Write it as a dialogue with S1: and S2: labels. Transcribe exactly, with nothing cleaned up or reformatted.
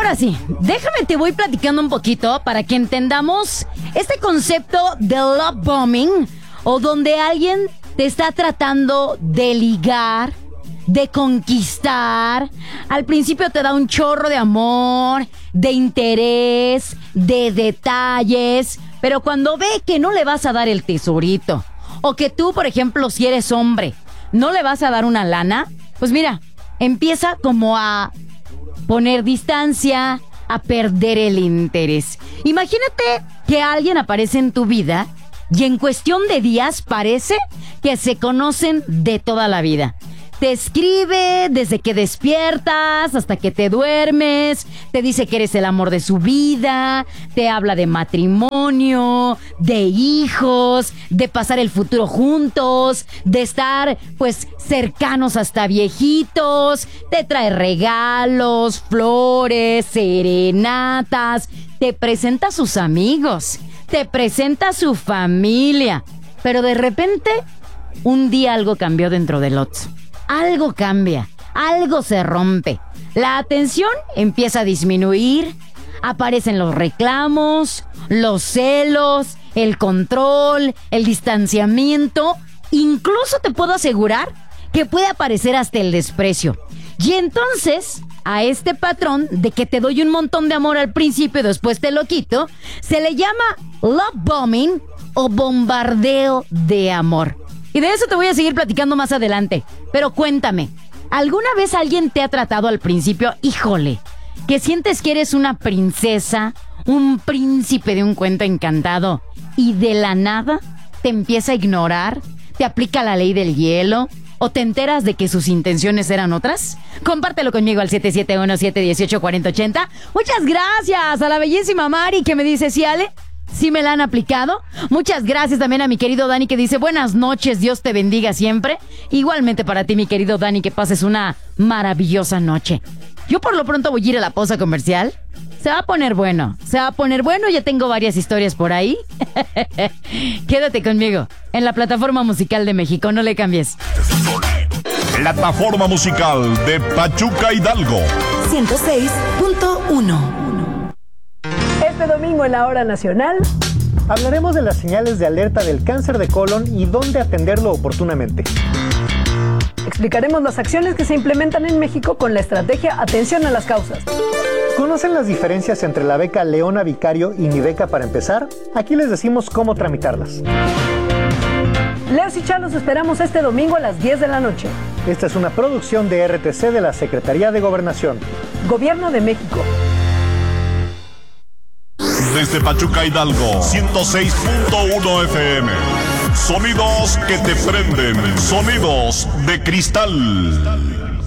S1: ahora sí, déjame te voy platicando un poquito para que entendamos este concepto de love bombing, o donde alguien te está tratando de ligar, de conquistar. Al principio te da un chorro de amor, de interés, de detalles, pero cuando ve que no le vas a dar el tesorito, o que tú, por ejemplo, si eres hombre, no le vas a dar una lana, pues mira, empieza como a poner distancia, a perder el interés. Imagínate que alguien aparece en tu vida y en cuestión de días parece que se conocen de toda la vida. Te escribe desde que despiertas hasta que te duermes, te dice que eres el amor de su vida, te habla de matrimonio, de hijos, de pasar el futuro juntos, de estar pues cercanos hasta viejitos, te trae regalos, flores, serenatas, te presenta a sus amigos, te presenta a su familia, pero de repente un día algo cambió dentro del otro. Algo cambia, algo se rompe. La atención empieza a disminuir, aparecen los reclamos, los celos, el control, el distanciamiento. Incluso te puedo asegurar que puede aparecer hasta el desprecio. Y entonces, a este patrón de que te doy un montón de amor al principio y después te lo quito, se le llama love bombing o bombardeo de amor. Y de eso te voy a seguir platicando más adelante. Pero cuéntame, ¿alguna vez alguien te ha tratado al principio, híjole, que sientes que eres una princesa, un príncipe de un cuento encantado, y de la nada te empieza a ignorar, te aplica la ley del hielo, o te enteras de que sus intenciones eran otras? Compártelo conmigo al siete siete uno, siete uno ocho, cuatro cero ocho cero. Muchas gracias a la bellísima Mari que me dice, sí, Ale, ¿sí me la han aplicado? Muchas gracias también a mi querido Dani que dice, buenas noches, Dios te bendiga siempre. Igualmente para ti, mi querido Dani, que pases una maravillosa noche. Yo por lo pronto voy a ir a la pausa comercial. Se va a poner bueno, se va a poner bueno, ya tengo varias historias por ahí. Quédate conmigo en la plataforma musical de México, no le cambies.
S2: Plataforma musical de Pachuca Hidalgo
S3: ciento seis punto uno.
S4: Este domingo en la Hora Nacional
S5: hablaremos de las señales de alerta del cáncer de colon y dónde atenderlo oportunamente.
S4: Explicaremos las acciones que se implementan en México con la estrategia Atención a las Causas.
S5: ¿Conocen las diferencias entre la beca Leona Vicario y mi beca para empezar? Aquí les decimos cómo tramitarlas.
S4: Leos y Chá los esperamos este domingo a las diez de la noche.
S5: Esta es una producción de R T C de la Secretaría de Gobernación.
S4: Gobierno de México.
S2: Desde Pachuca Hidalgo, ciento seis punto uno F M. Sonidos que te prenden, sonidos de cristal.